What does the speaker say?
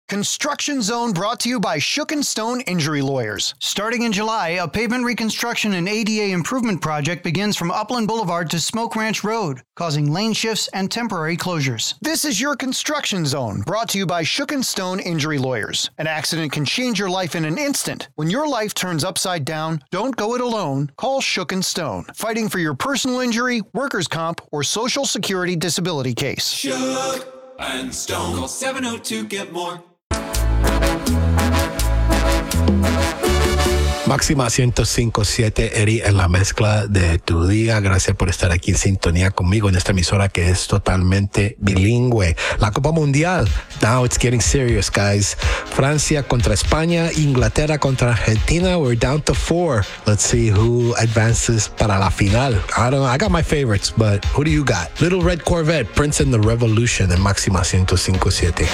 Construction Zone brought to you by Shook and Stone Injury Lawyers. Starting in July, a pavement reconstruction and ADA improvement project begins from Upland Boulevard to Smoke Ranch Road, causing lane shifts and temporary closures. This is your Construction Zone, brought to you by Shook and Stone Injury Lawyers. An accident can change your life in an instant. When your life turns upside down, don't go it alone. Call Shook and Stone, fighting for your personal injury, workers' comp, or Social Security disability case. Shook and Stone. Call 702-GET-MORE. Máxima 105.7, Eri en la mezcla de tu día. Gracias por estar aquí en sintonía conmigo en esta emisora que es totalmente bilingüe. La Copa Mundial. Now it's getting serious, guys. Francia contra España, Inglaterra contra Argentina. We're down to 4. Let's see who advances para la final. I got my favorites, but who do you got? Little Red Corvette, Prince and the Revolution en Máxima 105.7.